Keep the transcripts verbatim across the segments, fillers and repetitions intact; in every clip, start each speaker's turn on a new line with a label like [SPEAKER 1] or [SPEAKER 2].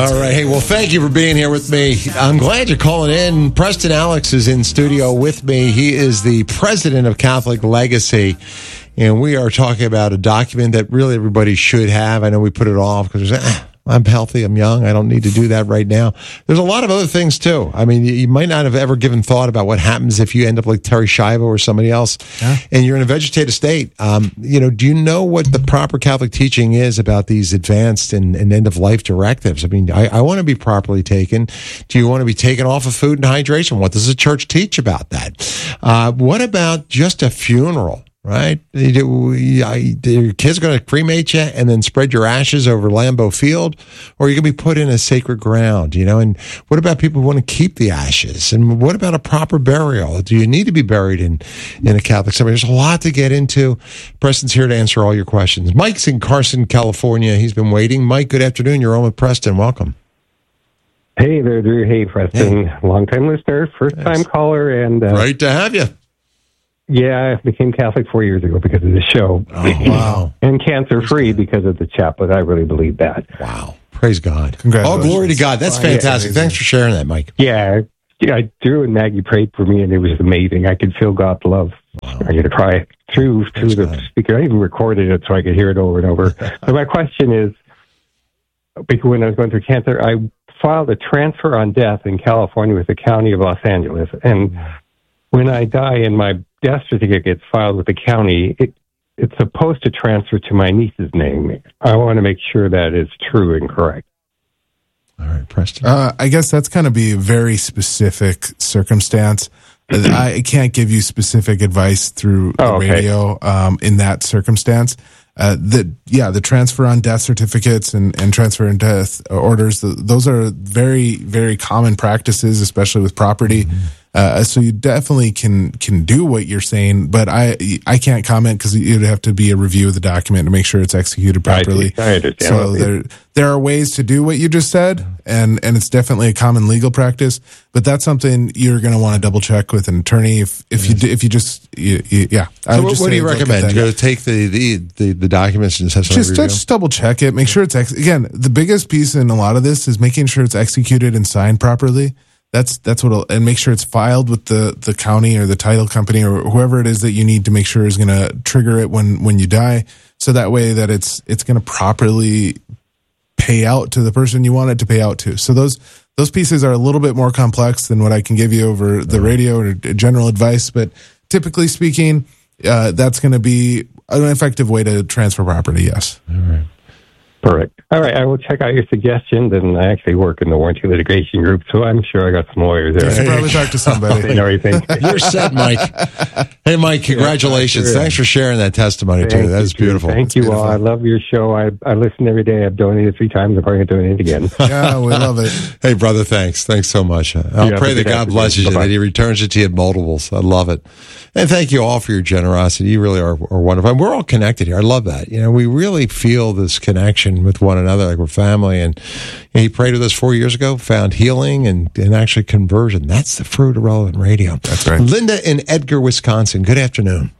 [SPEAKER 1] All right. Hey, well, thank you for being here with me. I'm glad you're calling in. Preston Alex is in studio with me. He is the president of Catholic Legacy, and we are talking about a document that really everybody should have. I know we put it off because eh, I'm healthy, I'm young, I don't need to do that right now. There's a lot of other things, too. I mean, you, you might not have ever given thought about what happens if you end up like Terry Schiavo or somebody else, yeah. and you're in a vegetative state. Um, you know, do you know what the proper Catholic teaching is about these advanced and, and end-of-life directives? I mean, I, I want to be properly taken. Do you want to be taken off of food and hydration? What does the church teach about that? Uh, what about just a funeral? Right? Your kid's going to cremate you and then spread your ashes over Lambeau Field, or you're going to be put in a sacred ground, you know? And what about people who want to keep the ashes? And what about a proper burial? Do you need to be buried in, in a Catholic cemetery? There's a lot to get into. Preston's here to answer all your questions. Mike's in Carson, California. He's been waiting. Mike, good afternoon. You're on with Preston. Welcome.
[SPEAKER 2] Hey there, Drew. Hey, Preston. Hey. Long-time listener, first-time yes. caller. and uh,
[SPEAKER 1] Great to have you.
[SPEAKER 2] Yeah, I became Catholic four years ago because of the show.
[SPEAKER 1] Oh, wow.
[SPEAKER 2] And cancer-free because of the chaplet. I really believe that.
[SPEAKER 1] Wow. Praise God.
[SPEAKER 3] Congratulations.
[SPEAKER 1] All glory to God. That's fantastic. Yeah, thanks for sharing that, Mike.
[SPEAKER 2] Yeah. yeah, Drew and Maggie prayed for me, and it was amazing. I could feel God's love. Wow. I'm going to cry through, through the God. speaker. I even recorded it so I could hear it over and over. So my question is, because when I was going through cancer, I filed a transfer on death in California with the County of Los Angeles. And when I die and my death certificate gets filed with the county, it, it's supposed to transfer to my niece's name. I want to make sure that is true and correct.
[SPEAKER 1] All right, Preston.
[SPEAKER 3] Uh, I guess that's going to be a very specific circumstance. I can't give you specific advice through the oh, okay. radio um, in that circumstance. Uh, the yeah, the transfer on death certificates and, and transfer on death orders, the, those are very, very common practices, especially with property. Mm-hmm. Uh, so you definitely can can do what you're saying, but I I can't comment because it'd have to be a review of the document to make sure it's executed properly.
[SPEAKER 2] I, I understand.
[SPEAKER 3] So there there are ways to do what you just said, and, and it's definitely a common legal practice. But that's something you're going to want to double check with an attorney if if
[SPEAKER 1] yes.
[SPEAKER 3] you if you just you, you, yeah.
[SPEAKER 1] I so what, what do you recommend? You go take the, the, the, the documents and just
[SPEAKER 3] just, just double check it. Make sure it's ex- again the biggest piece in a lot of this is making sure it's executed and signed properly. That's that's what, and make sure it's filed with the, the county or the title company or whoever it is that you need to make sure is going to trigger it when, when you die. So that way that it's it's going to properly pay out to the person you want it to pay out to. So those those pieces are a little bit more complex than what I can give you over the radio or general advice. But typically speaking, uh, that's going to be an effective way to transfer property. Yes.
[SPEAKER 1] All right.
[SPEAKER 2] Correct. All right, I will check out your suggestions, and I actually work in the warranty litigation group, so I'm sure I got some lawyers there.
[SPEAKER 3] You should probably talk to somebody.
[SPEAKER 2] And everything.
[SPEAKER 1] You're set, Mike. Hey, Mike, congratulations. Yeah, Thanks for sharing that testimony,
[SPEAKER 2] Thank
[SPEAKER 1] too. That is beautiful.
[SPEAKER 2] Thank
[SPEAKER 1] That's
[SPEAKER 2] you
[SPEAKER 1] beautiful.
[SPEAKER 2] all. I love your show. I, I listen every day. I've donated three times. I'm probably going to donate again.
[SPEAKER 3] Yeah, we love it.
[SPEAKER 1] Hey, brother, thanks. Thanks so much. I'll
[SPEAKER 2] yeah,
[SPEAKER 1] pray that God blesses you, that He returns it to you in multiples. I love it. And thank you all for your generosity. You really are, are wonderful. And we're all connected here. I love that. You know, we really feel this connection with one another, like we're family. And you know, he prayed with us four years ago, found healing and, and actually conversion. That's the fruit of Relevant Radio.
[SPEAKER 3] That's right.
[SPEAKER 1] Linda in Edgar, Wisconsin. Good afternoon.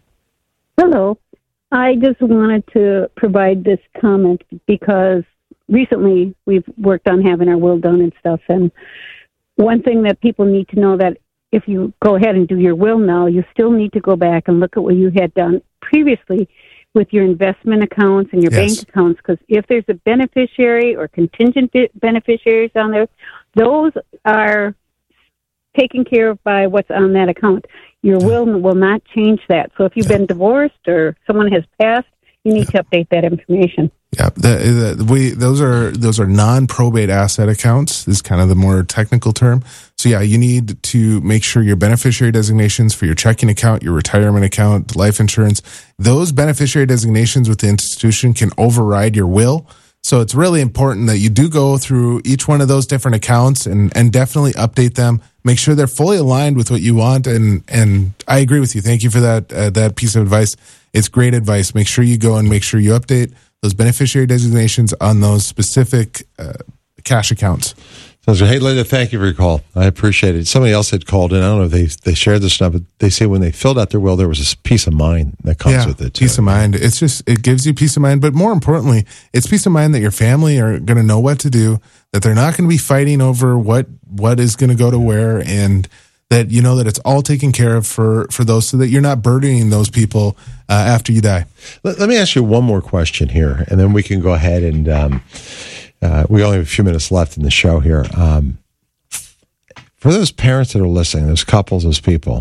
[SPEAKER 4] Hello. I just wanted to provide this comment because recently we've worked on having our will done and stuff. And one thing that people need to know that if you go ahead and do your will now, you still need to go back and look at what you had done previously with your investment accounts and your yes. bank accounts, because if there's a beneficiary or contingent beneficiaries on there, those are taken care of by what's on that account. Your will will not change that. So if you've been divorced or someone has passed, you need to update that information.
[SPEAKER 3] Yeah, the, the, we those are those are non-probate asset accounts is kind of the more technical term. So yeah, you need to make sure your beneficiary designations for your checking account, your retirement account, life insurance, those beneficiary designations with the institution can override your will. So it's really important that you do go through each one of those different accounts and, and definitely update them. Make sure they're fully aligned with what you want. And, and I agree with you. Thank you for that, uh, that piece of advice. It's great advice. Make sure you go and make sure you update those beneficiary designations on those specific uh, cash accounts.
[SPEAKER 1] So, hey, Linda, thank you for your call. I appreciate it. Somebody else had called in. I don't know if they they shared this or not, but they say when they filled out their will, there was this peace of mind that comes
[SPEAKER 3] yeah,
[SPEAKER 1] with it. Too.
[SPEAKER 3] Peace of mind. It's just, it gives you peace of mind. But more importantly, it's peace of mind that your family are going to know what to do. that they're not going to be fighting over what what is going to go to where, and that you know that it's all taken care of for for those, so that you're not burdening those people uh, after you die.
[SPEAKER 1] Let, let me ask you one more question here, and then we can go ahead and um, uh, we only have a few minutes left in the show here. Um, for those parents that are listening, those couples, those people,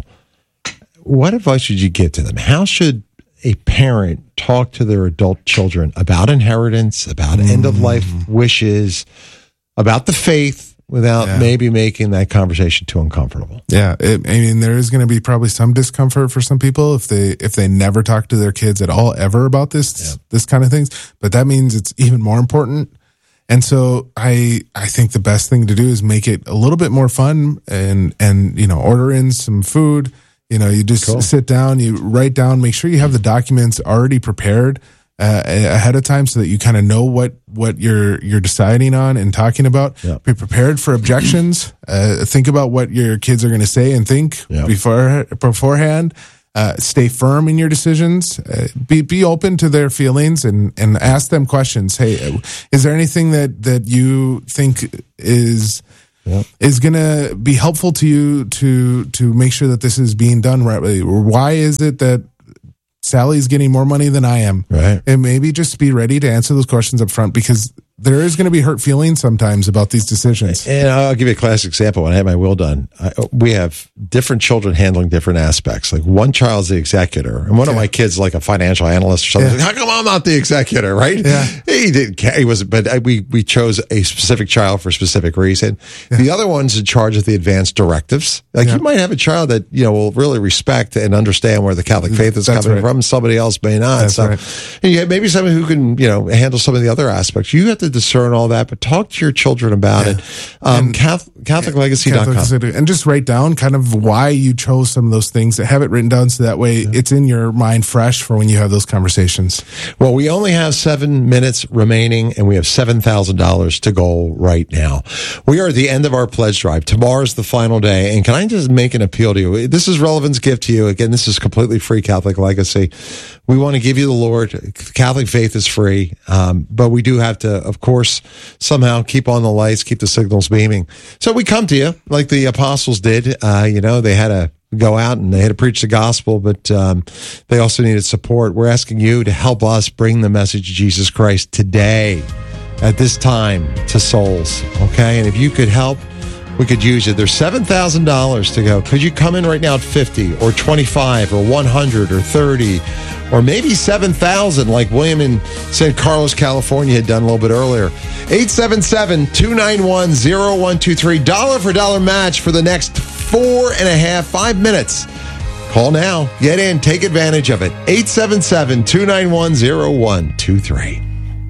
[SPEAKER 1] what advice would you give to them? How should a parent talk to their adult children about inheritance, about mm. end of life wishes, about the faith, without yeah. maybe making that conversation too uncomfortable?
[SPEAKER 3] Yeah, it, I mean, there is going to be probably some discomfort for some people if they if they never talk to their kids at all ever about this yeah. this kind of things. But that means it's even more important. And so I I think the best thing to do is make it a little bit more fun, and and you know, order in some food. You know, you just cool. sit down, you write down, make sure you have the documents already prepared uh, ahead of time, so that you kind of know what, what you're you're deciding on and talking about. Yep. Be prepared for objections. Uh, think about what your kids are going to say and think yep. before beforehand. Uh, stay firm in your decisions. Uh, be be open to their feelings, and, and ask them questions. Hey, is there anything that, that you think is Yep. is going to be helpful to you to to make sure that this is being done right? Why is it that Sally's getting more money than I am?
[SPEAKER 1] Right.
[SPEAKER 3] And maybe just be ready to answer those questions up front, because there is going to be hurt feelings sometimes about these decisions.
[SPEAKER 1] And I'll give you a classic example. When I had my will done, I, we have different children handling different aspects. Like one child's the executor, and one yeah. of my kids, like a financial analyst or something. Yeah. Like, how come I'm not the executor? Right?
[SPEAKER 3] Yeah.
[SPEAKER 1] He didn't. He was, but we we chose a specific child for a specific reason. Yeah. The other one's in charge of the advanced directives. Like yeah. you might have a child that you know will really respect and understand where the Catholic faith is That's coming right. from. Somebody else may not.
[SPEAKER 3] That's
[SPEAKER 1] so,
[SPEAKER 3] right.
[SPEAKER 1] and you have maybe somebody who can you know handle some of the other aspects. You have to discern all that, but talk to your children about yeah. it. Um, Catholic, Catholic Legacy dot com.
[SPEAKER 3] And just write down kind of why you chose some of those things. Have it written down so that way yeah. it's in your mind fresh for when you have those conversations.
[SPEAKER 1] Well, we only have seven minutes remaining, and we have seven thousand dollars to go right now. We are at the end of our pledge drive. Tomorrow's the final day. And can I just make an appeal to you? This is Relevant's gift to you. Again, this is completely free Catholic Legacy. We want to give you the Lord. Catholic faith is free. Um, but we do have to, of course, somehow keep on the lights, keep the signals beaming. So we come to you like the apostles did. Uh, you know, they had to go out and they had to preach the gospel, but um, they also needed support. We're asking you to help us bring the message of Jesus Christ today, at this time, to souls. Okay? And if you could help, we could use it. There's seven thousand dollars to go. Could you come in right now at fifty or twenty-five or one hundred or thirty or maybe seven thousand like William in Saint Carlos, California had done a little bit earlier? eight seven seven, two nine one, zero one two three. Dollar for dollar match for the next four and a half, five minutes. Call now. Get in. Take advantage of it. eight seven seven, two nine one, zero one two three.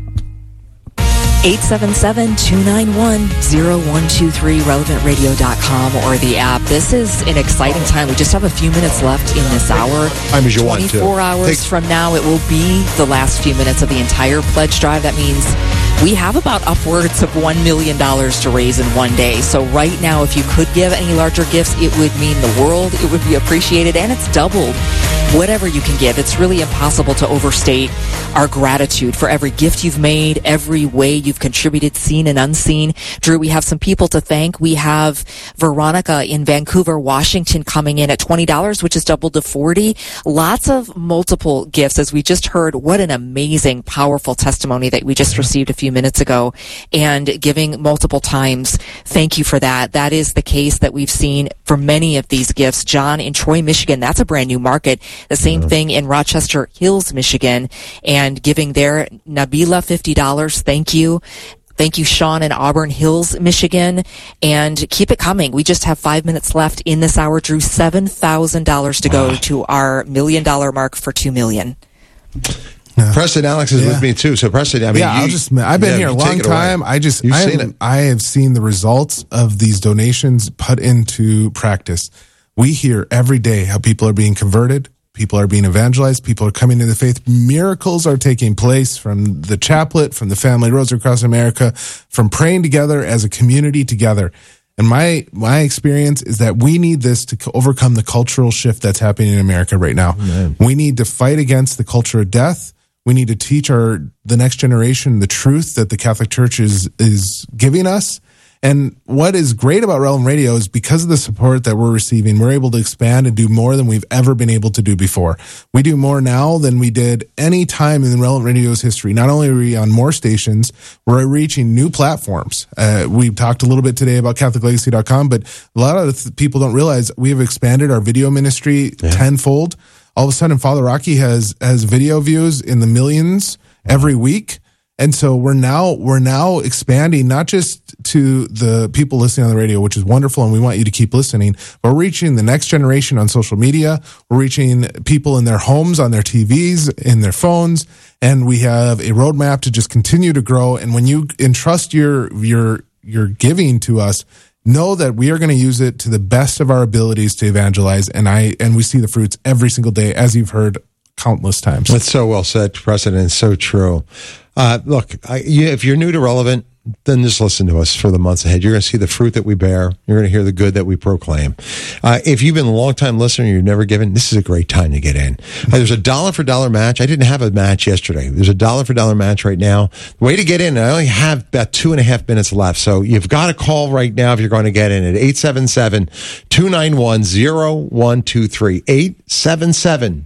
[SPEAKER 5] eight seven seven, two nine one, zero one two three, relevant radio dot com or the app. This is an exciting time. We just have a few minutes left in this hour.
[SPEAKER 1] Time as you want to.
[SPEAKER 5] twenty-four hours Take- from now, it will be the last few minutes of the entire pledge drive. That means we have about upwards of one million dollars to raise in one day. So right now, if you could give any larger gifts, it would mean the world. It would be appreciated, and it's doubled whatever you can give. It's really impossible to overstate our gratitude for every gift you've made, every way you've contributed, seen and unseen. Drew, we have some people to thank. We have Veronica in Vancouver, Washington, coming in at twenty dollars, which is doubled to forty dollars. Lots of multiple gifts, as we just heard. What an amazing, powerful testimony that we just received a few minutes ago, and giving multiple times. Thank you for that. That is the case that we've seen for many of these gifts. John in Troy, Michigan, that's a brand new market. The same yeah. thing in Rochester Hills, Michigan, and giving there. Nabila, fifty dollars. Thank you. Thank you, Sean in Auburn Hills, Michigan. And keep it coming. We just have five minutes left in this hour. Drew, seven thousand dollars to wow. go to our million dollar mark for two million dollars.
[SPEAKER 1] No. Preston Alex is yeah. with me too. So Preston, I mean,
[SPEAKER 3] yeah,
[SPEAKER 1] you,
[SPEAKER 3] I'll just, I've been yeah, here a long time. I just,
[SPEAKER 1] You've
[SPEAKER 3] I
[SPEAKER 1] seen
[SPEAKER 3] have,
[SPEAKER 1] it.
[SPEAKER 3] I have seen the results of these donations put into practice. We hear every day how people are being converted. People are being evangelized. People are coming to the faith. Miracles are taking place from the chaplet, from the Family Rosary across America, from praying together as a community together. And my my experience is that we need this to overcome the cultural shift that's happening in America right now. Amen. We need to fight against the culture of death. We need to teach our the next generation the truth that the Catholic Church is is giving us. And what is great about Relevant Radio is because of the support that we're receiving, we're able to expand and do more than we've ever been able to do before. We do more now than we did any time in Relevant Radio's history. Not only are we on more stations, we're reaching new platforms. Uh, we talked a little bit today about Catholic Legacy dot com, but a lot of th- people don't realize we have expanded our video ministry yeah. tenfold. All of a sudden, Father Rocky has has video views in the millions every week. And so we're now we're now expanding not just to the people listening on the radio, which is wonderful, and we want you to keep listening, but we're reaching the next generation on social media. We're reaching people in their homes, on their T Vs, in their phones, and we have a roadmap to just continue to grow. And when you entrust your your your giving to us, know that we are going to use it to the best of our abilities to evangelize. And I and we see the fruits every single day, as you've heard countless times.
[SPEAKER 1] That's so well said, President. It's so true. Uh, look, I, you, if you're new to Relevant, then just listen to us for the months ahead. You're going to see the fruit that we bear. You're going to hear the good that we proclaim. Uh, if you've been a long-time listener and you've never given, this is a great time to get in. Uh, there's a dollar-for-dollar match. I didn't have a match yesterday. There's a dollar-for-dollar match right now. The way to get in, I only have about two and a half minutes left, so you've got to call right now if you're going to get in at eight seven seven, two nine one, zero one two three. eight seven seven,